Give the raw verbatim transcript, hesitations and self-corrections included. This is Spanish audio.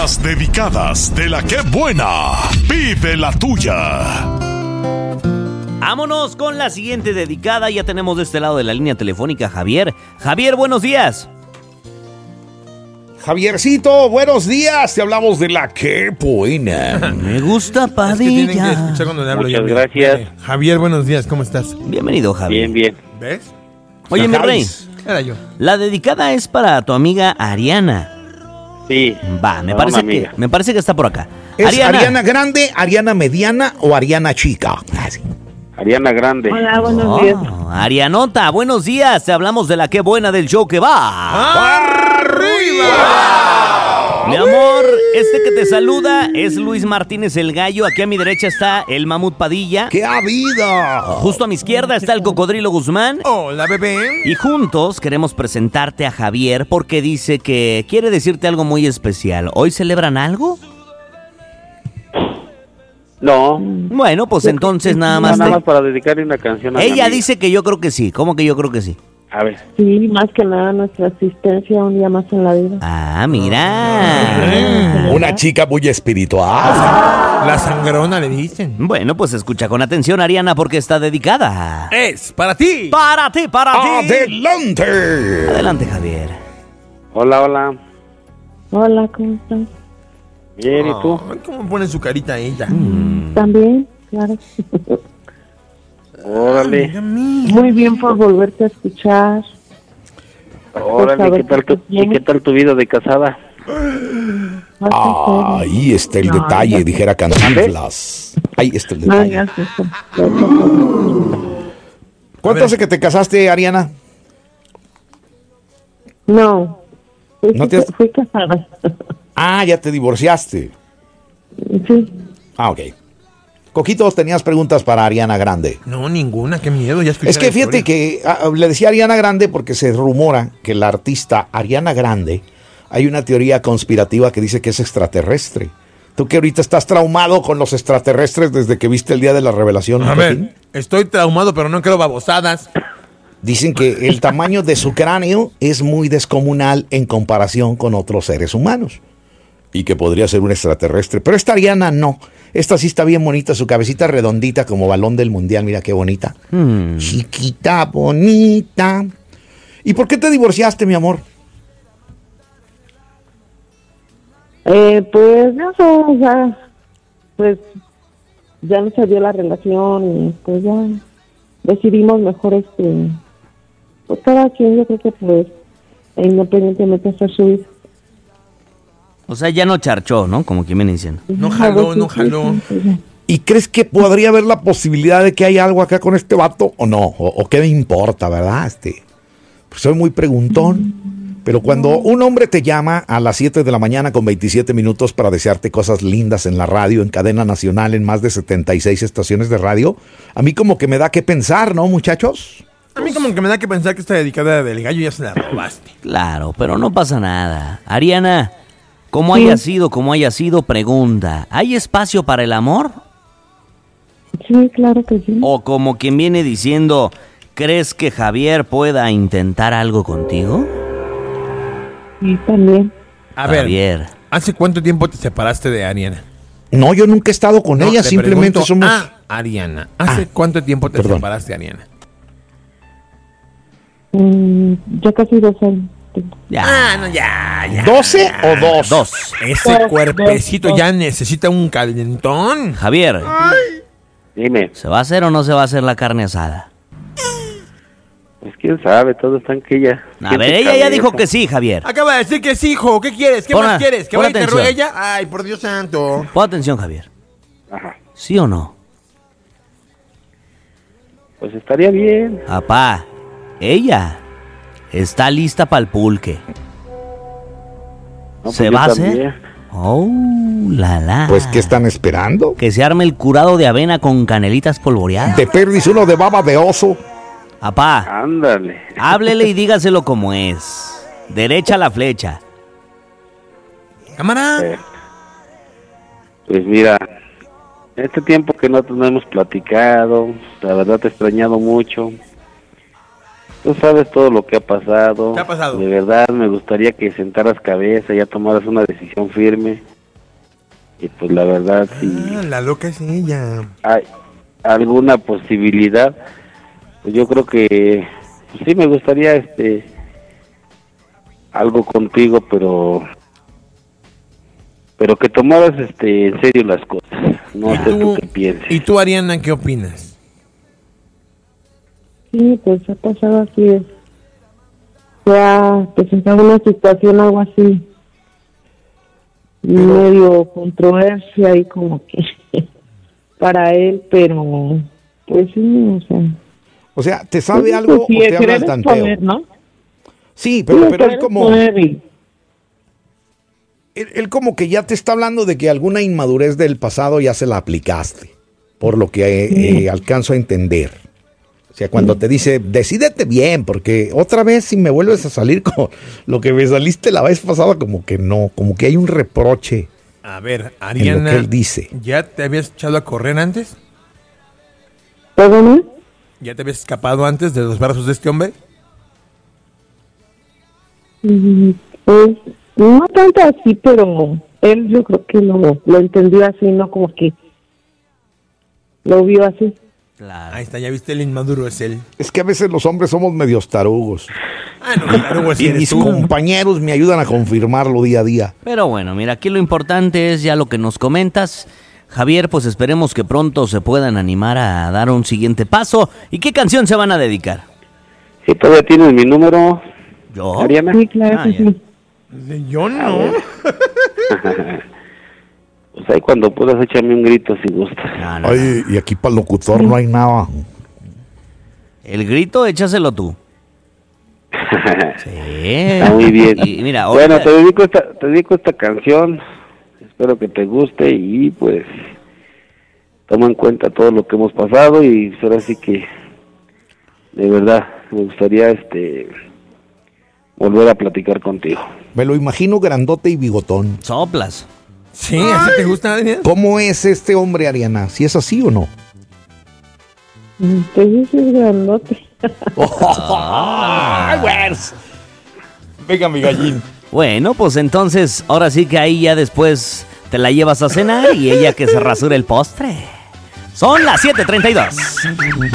Las dedicadas de la que buena. Vive la tuya. Vámonos con la siguiente dedicada. Ya tenemos de este lado de la línea telefónica Javier. Javier, buenos días. Javiercito, buenos días. Te hablamos de la que buena. Me gusta Padilla. Es que tienen que escuchar cuando le hablo. Muchas yo. gracias. Eh, Javier, buenos días, ¿cómo estás? Bienvenido, Javier. Bien, bien. ¿Ves? Oye, mi rey, Era yo. la dedicada es para tu amiga Ariana. Sí. Va, me No, parece una que amiga. me parece que está por acá. ¿Es Ariana Grande, Ariana Mediana o Ariana Chica? Así. Ariana Grande. Hola, buenos Oh, días. Arianota, buenos días. Te hablamos de la que buena del show que va. ¡Arriba! Mi amor, este que te saluda es Luis Martínez el Gallo. Aquí a mi derecha está el Mamut Padilla. ¡Qué ha habido! Justo a mi izquierda está el Cocodrilo Guzmán. Hola, bebé. Y juntos queremos presentarte a Javier porque dice que quiere decirte algo muy especial. ¿Hoy celebran algo? No. Bueno, pues entonces nada No, más. nada te- más para dedicarle una canción a mi Ella amiga. dice que yo creo que sí. ¿Cómo que yo creo que sí? A ver. Sí, más que nada nuestra asistencia un día más en la vida. Ah, mira. Una chica muy espiritual. La sangrona le dicen. Bueno, pues escucha con atención, Ariana, porque está dedicada. Es para ti. Para ti, para ti. ¡Adelante! Adelante, Javier. Hola, hola. Hola, ¿cómo estás? Bien, ¿y tú? Ay, ¿cómo pone su carita ella? También, claro. Órale. Amiga mía. Muy bien por volverte a escuchar. Órale, ¿qué tal, tu, ¿y qué tal tu vida de casada? Ahí está el No, detalle, ya- dijera Cantinflas. Ahí está el No detalle. hagas eso. ¿Cuánto hace que te casaste, Ariana? No. Fui, ¿No te has- fui casada. Ah, ya te divorciaste. Sí. Ah, ok. Coquito, tenías preguntas para Ariana Grande. No, ninguna, qué miedo. Ya escuché Es que la fíjate historia. que ah, le decía Ariana Grande porque se rumora que la artista Ariana Grande, hay una teoría conspirativa que dice que es extraterrestre. Tú que ahorita estás traumado con los extraterrestres desde que viste el día de la revelación. A Coquín. ver, estoy traumado, pero no creo babosadas. Dicen que el tamaño de su cráneo es muy descomunal en comparación con otros seres humanos. Y que podría ser un extraterrestre. Pero esta Ariana no. Esta sí está bien bonita, su cabecita redondita como balón del mundial. Mira qué bonita. Hmm. Chiquita, bonita. ¿Y por qué te divorciaste, mi amor? Eh, pues ya sé, o sea, pues ya no se dio la relación y pues ya decidimos mejor este, pues cada quien yo creo que pues independientemente hacer su vida. O sea, ya no charchó, ¿no? Como quien viene diciendo. No jaló, no jaló. ¿Y crees que podría haber la posibilidad de que haya algo acá con este vato o no? ¿O, o qué me importa, verdad? Este, pues soy muy preguntón. Pero cuando un hombre te llama a las siete de la mañana con veintisiete minutos para desearte cosas lindas en la radio, en cadena nacional, en más de setenta y seis estaciones de radio, a mí como que me da que pensar, ¿no, muchachos? A mí como que me da que pensar que esta dedicada del gallo ya se la robaste. Claro, pero no pasa nada. Ariana, como haya sido, como haya sido, pregunta, ¿hay espacio para el amor? Sí, claro que sí. O como quien viene diciendo, ¿crees que Javier pueda intentar algo contigo? Sí, también. A ver, Javier. ¿hace cuánto tiempo te separaste de Ariana? No, yo nunca he estado con No, ella, te simplemente pregunto somos... a Ariana, ¿hace Ah, cuánto tiempo te perdón. separaste de Ariana? Mm, ya casi dos años. Ya. Ah, no, ya, ya. ¿doce o dos? Dos. Ese Dos, cuerpecito dos, ya necesita un calentón. Javier, Dime. ¿se va a hacer o no se va a hacer la carne asada? Pues quién sabe, todo está en que ella. A ver, ella ya dijo que sí, Javier. Acaba de decir que sí, hijo. ¿Qué quieres? ¿Qué Pon más a- quieres? ¿Que pon vaya y te atención. ruegue ella? Ay, por Dios santo. Pon atención, Javier. Ajá. ¿Sí o no? Pues estaría bien. Papá, ella está lista para el pulque. No, pues ¿Se yo va a también. hacer? Oh, la la. Pues, ¿qué están esperando? Que se arme el curado de avena con canelitas polvoreadas. De perdis uno de baba de oso. Papá, Ándale. háblele y dígaselo como es. Derecha la flecha. Cámara. Eh, Pues mira, este tiempo que no, no hemos platicado, la verdad te he extrañado mucho. Tú sabes todo lo que ha pasado. ¿Qué ha pasado? De verdad me gustaría que sentaras cabeza y ya tomaras una decisión firme. Y pues la verdad, si Ah, la loca es ella. hay alguna posibilidad, pues yo creo que pues sí me gustaría este algo contigo, pero pero que tomaras este en serio las cosas. No sé tú qué pienses. ¿Y tú, Ariana, qué opinas? Sí, pues ha pasado así. Es. Se ha presentado una situación, algo así, medio controversia y como que para él, pero pues sí, o sea. O sea, ¿te sabe pues, algo sí, o te habla querer al tanteo? exponer, ¿no? Sí, pero, Sí, pero él querer como... exponer y- Él, él como que ya te está hablando de que alguna inmadurez del pasado ya se la aplicaste, por lo que eh, eh, alcanzo a entender. O sea, cuando te dice, decídete bien, porque otra vez si me vuelves a salir con lo que me saliste la vez pasada, como que no, como que hay un reproche. A ver, En lo Ariana, que él dice. ¿ya te habías echado a correr antes? ¿Todo mal? ¿Ya te habías escapado antes de los brazos de este hombre? Mm, Pues no tanto así, pero él yo creo que lo, lo entendió así, no como que lo vio así. Claro. Ahí está, ya viste, el inmaduro es él. Es que a veces los hombres somos medios tarugos. Ah, no, claro, güey, si Y eres mis tú. compañeros me ayudan a confirmarlo día a día. Pero bueno, mira, aquí lo importante es ya lo que nos comentas. Javier, pues esperemos que pronto se puedan animar a dar un siguiente paso. ¿Y qué canción se van a dedicar? Si todavía tienes mi número, ¿Yo? Ariana. Sí, claro Ah, que ya. sí. Yo no. Pues ahí cuando puedas échame un grito si gustas. No, no, no. Ay, y aquí para el locutor no hay nada. El grito, échaselo tú. Sí. Está muy bien. Y mira, bueno, ahorita- te dedico esta, te dedico esta canción. Espero que te guste y pues toma en cuenta todo lo que hemos pasado y pues, ahora sí que de verdad me gustaría este volver a platicar contigo. Me lo imagino grandote y bigotón. soplas. Sí, ¿así te gusta, Ariana? ¿Cómo es este hombre, Ariana? ¿Si es así o no? Mm, Pues ese es grandote. ¡Ay, güers! Venga, mi gallín. Bueno, pues entonces, ahora sí que ahí ya después te la llevas a cenar y ella que se rasure el postre. Son las siete treinta y dos.